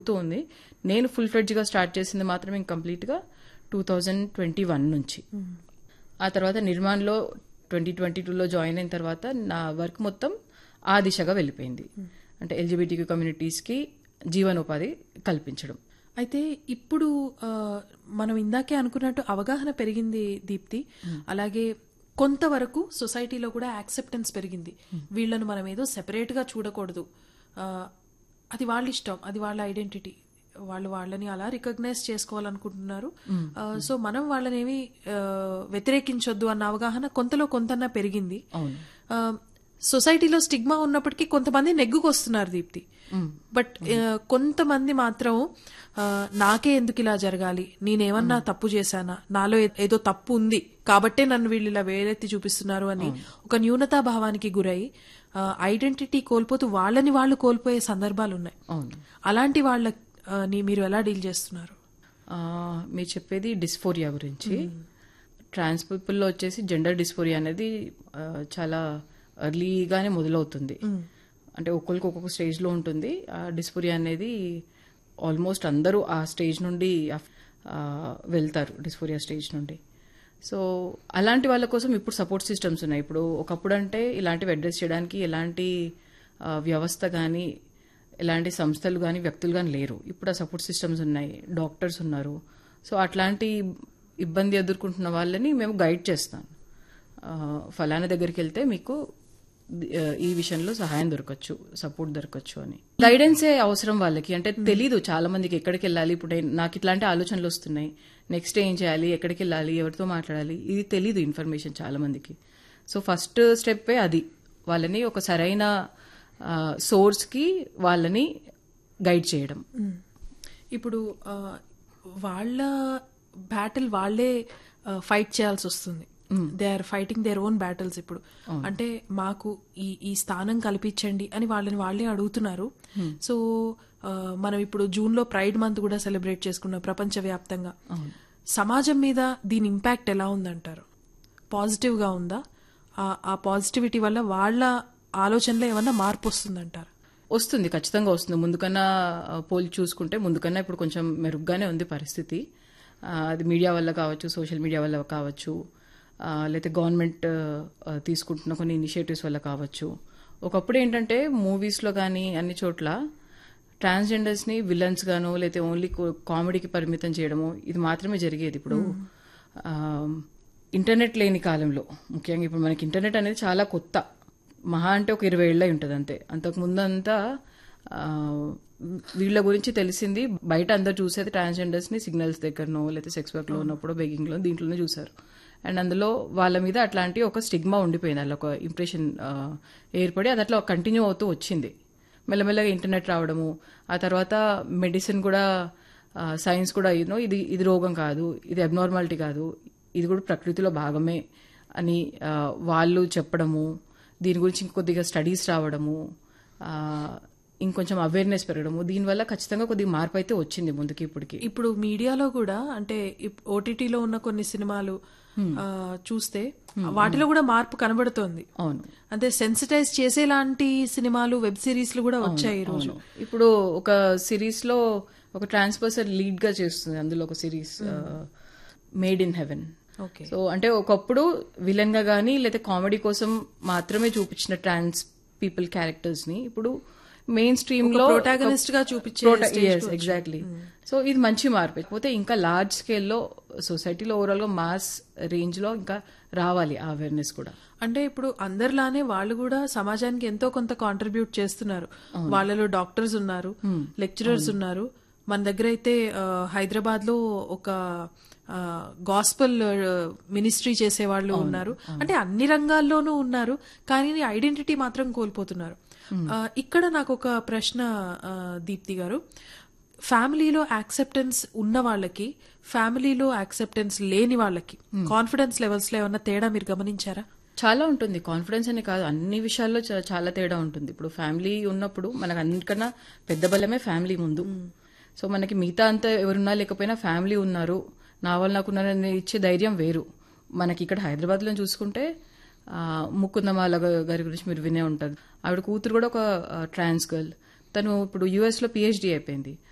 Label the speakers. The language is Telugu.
Speaker 1: ఉంది. నేను ఫుల్ ఫ్లెడ్జ్గా స్టార్ట్ చేసింది మాత్రం కంప్లీట్గా 2021 నుంచి. ఆ తర్వాత నిర్మాణ్లో 2022లో జాయిన్ అయిన తర్వాత నా వర్క్ మొత్తం ఆ దిశగా వెళ్ళిపోయింది. అంటే ఎల్జిబిటిక్యూ కమ్యూనిటీస్కి జీవనోపాధి కల్పించడం.
Speaker 2: అయితే ఇప్పుడు మనం ఇందాకే అనుకున్నట్టు అవగాహన పెరిగింది దీప్తి. అలాగే కొంతవరకు సొసైటీలో కూడా యాక్సెప్టెన్స్ పెరిగింది. వీళ్ళను మనం ఏదో సెపరేట్ గా చూడకూడదు, అది వాళ్ళ ఇష్టం, అది వాళ్ళ ఐడెంటిటీ, వాళ్ళని అలా రికగ్నైజ్ చేసుకోవాలనుకుంటున్నారు. సో మనం వాళ్ళనేమి వ్యతిరేకించొద్దు అన్న అవగాహన కొంతలో కొంతన్నా పెరిగింది. సొసైటీలో స్టిగ్మా ఉన్నప్పటికీ కొంతమంది నెగ్గుకొస్తున్నారు దీప్తి. బట్ కొంతమంది మాత్రం నాకే ఎందుకు ఇలా జరగాలి, నేనేమన్నా తప్పు చేశానా, నాలో ఏదో తప్పు ఉంది కాబట్టే నన్ను వీళ్ళు ఇలా వేలెత్తి చూపిస్తున్నారు అని ఒక న్యూనతాభావానికి గురై ఐడెంటిటీ కోల్పోతూ వాళ్ళని వాళ్ళు కోల్పోయే సందర్భాలు ఉన్నాయి. అలాంటి వాళ్ళని మీరు ఎలా డీల్ చేస్తున్నారు?
Speaker 1: మీరు చెప్పేది డిస్ఫోరియా గురించి. ట్రాన్స్ పీపుల్లో వచ్చేసి జెండర్ డిస్ఫోరియా అనేది చాలా ఎర్లీగానే మొదలవుతుంది. అంటే ఒక్కొక్కరికి ఒక్కొక్క స్టేజ్లో ఉంటుంది. ఆ డిస్ఫోరియా అనేది ఆల్మోస్ట్ అందరూ ఆ స్టేజ్ నుండి వెళ్తారు, డిస్ఫోరియా స్టేజ్ నుండి. సో అలాంటి వాళ్ళ కోసం ఇప్పుడు సపోర్ట్ సిస్టమ్స్ ఉన్నాయి. ఇప్పుడు ఒకప్పుడు అంటే ఇలాంటివి అడ్రస్ చేయడానికి ఎలాంటి వ్యవస్థ కానీ, ఎలాంటి సంస్థలు కానీ, వ్యక్తులు కానీ లేరు. ఇప్పుడు ఆ సపోర్ట్ సిస్టమ్స్ ఉన్నాయి, డాక్టర్స్ ఉన్నారు. సో అట్లాంటి ఇబ్బంది ఎదుర్కొంటున్న వాళ్ళని మేము గైడ్ చేస్తాం. ఫలానా దగ్గరికి వెళ్తే మీకు ఈ విషయంలో సహాయం దొరకచ్చు, సపోర్ట్ దొరకచ్చు అని. గైడెన్సే అవసరం వాళ్ళకి. అంటే తెలీదు చాలా మందికి ఎక్కడికి వెళ్ళాలి. ఇప్పుడు నాకు ఇట్లాంటి ఆలోచనలు వస్తున్నాయి, నెక్స్ట్ ఏం చేయాలి, ఎక్కడికి వెళ్ళాలి, ఎవరితో మాట్లాడాలి, ఇది తెలీదు ఇన్ఫర్మేషన్ చాలా మందికి. సో ఫస్ట్ స్టెప్పే అది, వాళ్ళని ఒక సరైన సోర్స్కి వాళ్ళని గైడ్ చేయడం.
Speaker 2: ఇప్పుడు వాళ్ళ బ్యాటిల్ వాళ్ళే ఫైట్ చేయాల్సి వస్తుంది. They are fighting their own battles. ఇప్పుడు అంటే మాకు ఈ స్థానం కల్పించండి అని వాళ్ళే అడుగుతున్నారు. సో మనం ఇప్పుడు జూన్లో ప్రైడ్ మంత్ కూడా సెలబ్రేట్ చేసుకున్నాం ప్రపంచవ్యాప్తంగా. సమాజం మీద దీని ఇంపాక్ట్ ఎలా ఉందంటారు? పాజిటివ్ గా ఉందా? ఆ పాజిటివిటీ వల్ల వాళ్ళ ఆలోచనలో ఏమన్నా మార్పు వస్తుందంటారు?
Speaker 1: వస్తుంది, ఖచ్చితంగా వస్తుంది. ముందుకన్నా పోల్ చూసుకుంటే ముందుకన్నా ఇప్పుడు కొంచెం మెరుగ్గానే ఉంది పరిస్థితి. అది మీడియా వల్ల కావచ్చు, సోషల్ మీడియా వల్ల కావచ్చు, లేకపోతే గవర్నమెంట్ తీసుకుంటున్న కొన్ని ఇనిషియేటివ్స్ వల్ల కావచ్చు. ఒకప్పుడు ఏంటంటే మూవీస్లో కానీ అన్ని చోట్ల ట్రాన్స్జెండర్స్ని విలన్స్ గాను లేకపోతే ఓన్లీ కామెడీకి పరిమితం చేయడము ఇది మాత్రమే జరిగేది. ఇప్పుడు ఇంటర్నెట్ లేని కాలంలో, ముఖ్యంగా ఇప్పుడు మనకి ఇంటర్నెట్ అనేది చాలా కొత్త, మహా అంటే ఒక 20 ఏళ్ళై ఉంటుంది అంతే. అంతకుముందంతా వీళ్ళ గురించి తెలిసింది బయట అందరు చూసేది ట్రాన్స్జెండర్స్ని సిగ్నల్స్ దగ్గరనో లేకపోతే సెక్స్ వర్క్లో ఉన్నప్పుడు, బెగ్గింగ్లో, దీంట్లోనే చూసారు. అండ్ అందులో వాళ్ళ మీద అట్లాంటి ఒక స్టిగ్మా ఉండిపోయింది, అలా ఒక ఇంప్రెషన్ ఏర్పడి అది అట్లా కంటిన్యూ అవుతూ వచ్చింది. మెల్లమెల్లగా ఇంటర్నెట్ రావడము, ఆ తర్వాత మెడిసిన్ కూడా, సైన్స్ కూడా ఇది రోగం కాదు, ఇది అబ్నార్మాలిటీ కాదు, ఇది కూడా ప్రకృతిలో భాగమే అని వాళ్ళు చెప్పడము, దీని గురించి ఇంకొద్దిగా స్టడీస్ రావడము, ఇంకొంచెం అవేర్నెస్ పెరగడము, దీనివల్ల ఖచ్చితంగా కొద్దిగా మార్పు అయితే వచ్చింది ముందుకి ఇప్పటికి.
Speaker 2: ఇప్పుడు మీడియాలో కూడా అంటే ఓటీటీలో ఉన్న కొన్ని సినిమాలు చూస్తే వాటిలో కూడా మార్పు కనబడుతోంది.
Speaker 1: అవును,
Speaker 2: అంటే సెన్సిటైజ్ చేసేలాంటి సినిమాలు, వెబ్ సిరీస్లు కూడా వచ్చాయి ఈ రోజు.
Speaker 1: ఇప్పుడు ఒక సిరీస్ లో ఒక ట్రాన్స్ పర్సన్ లీడ్ గా చేస్తుంది, అందులో ఒక series made in heaven. So అంటే ఒకప్పుడు విలన్ గా గానీ లేదా కామెడీ కోసం మాత్రమే చూపించిన ట్రాన్స్ పీపుల్ క్యారెక్టర్స్ ని ఇప్పుడు మెయిన్ స్ట్రీమ్ లో
Speaker 2: ప్రొటాగనిస్ట్ గా చూపించే.
Speaker 1: ఎగ్జాక్ట్లీ. సో ఇది మంచి మార్పు. పోతే ఇంకా లార్జ్ స్కేల్లో సొసైటీలో ఓవరాల్ గా మాస్ రేంజ్ లో ఇంకా రావాలి ఆ అవేర్నెస్ కూడా.
Speaker 2: అంటే ఇప్పుడు అందరిలానే వాళ్ళు కూడా సమాజానికి ఎంతో కొంత కాంట్రిబ్యూట్ చేస్తున్నారు. వాళ్ళలో డాక్టర్స్ ఉన్నారు, లెక్చరర్స్ ఉన్నారు. మన దగ్గర అయితే హైదరాబాద్ లో ఒక గాస్పల్ మినిస్ట్రీ చేసే వాళ్ళు ఉన్నారు. అంటే అన్ని రంగాల్లోనూ ఉన్నారు, కానీ ఐడెంటిటీ మాత్రం కోల్పోతున్నారు. ఇక్కడ నాకు ఒక ప్రశ్న దీప్తి గారు, ఫ్యామిలీలో యాక్సెప్టెన్స్ ఉన్న వాళ్ళకి, ఫ్యామిలీలో యాక్సెప్టెన్స్ లేని వాళ్ళకి కాన్ఫిడెన్స్ లెవెల్స్ లో ఏమన్నా తేడా మీరు గమనించారా?
Speaker 1: చాలా ఉంటుంది. కాన్ఫిడెన్స్ అని కాదు, అన్ని విషయాల్లో చాలా తేడా ఉంటుంది. ఇప్పుడు ఫ్యామిలీ ఉన్నప్పుడు మనకు అన్నిటికన్నా పెద్ద బలమే ఫ్యామిలీ ముందు. సో మనకి మిగతా అంతా ఎవరున్నా లేకపోయినా ఫ్యామిలీ ఉన్నారు, నా వాళ్ళు నాకున్నారని ఇచ్చే ధైర్యం వేరు. మనకి ఇక్కడ హైదరాబాద్లో చూసుకుంటే ముకుందమాల గారి గురించి మీరు వినే ఉంటారు. ఆవిడ కూతురు కూడా ఒక ట్రాన్స్ గర్ల్. తను ఇప్పుడు యుఎస్లో పిహెచ్డి అయిపోయింది.